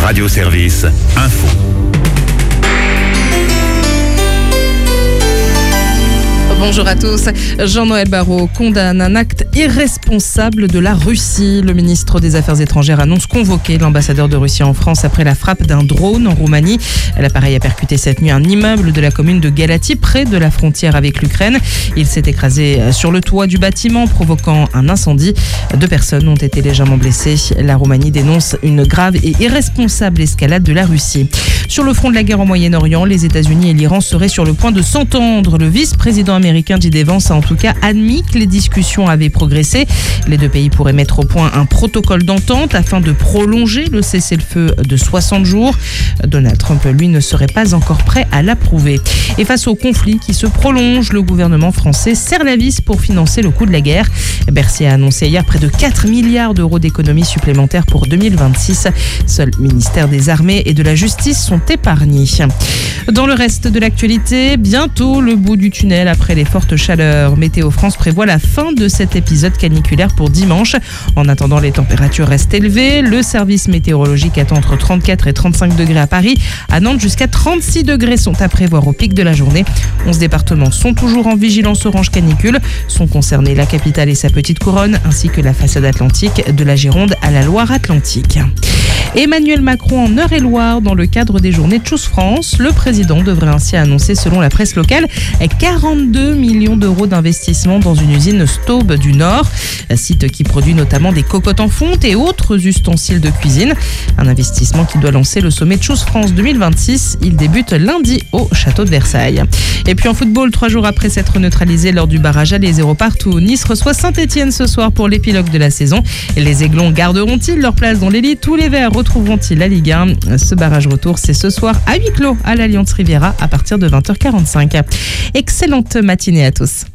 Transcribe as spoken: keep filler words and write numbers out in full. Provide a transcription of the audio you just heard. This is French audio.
Radio Service Info. Bonjour à tous. Jean-Noël Barrot condamne un acte irresponsable de la Russie. Le ministre des Affaires étrangères annonce convoquer l'ambassadeur de Russie en France après la frappe d'un drone en Roumanie. L'appareil a percuté cette nuit un immeuble de la commune de Galati, près de la frontière avec l'Ukraine. Il s'est écrasé sur le toit du bâtiment, provoquant un incendie. Deux personnes ont été légèrement blessées. La Roumanie dénonce une grave et irresponsable escalade de la Russie. Sur le front de la guerre au Moyen-Orient, les États-Unis et l'Iran seraient sur le point de s'entendre. Le vice-président américain J D Vance a en tout cas admis que les discussions avaient progressé. Les deux pays pourraient mettre au point un protocole d'entente afin de prolonger le cessez-le-feu de soixante jours. Donald Trump, lui, ne serait pas encore prêt à l'approuver. Et face au conflit qui se prolonge, le gouvernement français serre la vis pour financer le coût de la guerre. Bercy a annoncé hier près de quatre milliards d'euros d'économies supplémentaires pour deux mille vingt-six. Seuls le ministère des Armées et de la Justice sont épargnés. Dans le reste de l'actualité, bientôt le bout du tunnel après les fortes chaleurs. Météo France prévoit la fin de cet épisode caniculaire pour dimanche. En attendant, les températures restent élevées. Le service météorologique attend entre trente-quatre et trente-cinq degrés à Paris. À Nantes, jusqu'à trente-six degrés sont à prévoir au pic de la journée. onze départements sont toujours en vigilance orange canicule. Sont concernés la capitale et sa petite couronne, ainsi que la façade atlantique de la Gironde à la Loire-Atlantique. Emmanuel Macron en Eure-et-Loire dans le cadre des journées Choose France. Le président devrait ainsi annoncer, selon la presse locale, quarante-deux millions d'euros d'investissement dans une usine Staub du Nord, site qui produit notamment des cocottes en fonte et autres ustensiles de cuisine. Un investissement qui doit lancer le sommet Choose France deux mille vingt-six. Il débute lundi au château de Versailles. Et puis en football, trois jours après s'être neutralisé lors du barrage aller zéro partout, Nice reçoit Saint-Etienne ce soir pour l'épilogue de la saison. Les Aiglons garderont-ils leur place dans l'élite? Tous les Verts retrouveront-ils la Ligue un? Ce barrage retour, c'est ce soir à huis clos à l'Allianz Riviera à partir de vingt heures quarante-cinq. Excellente matinée à tous.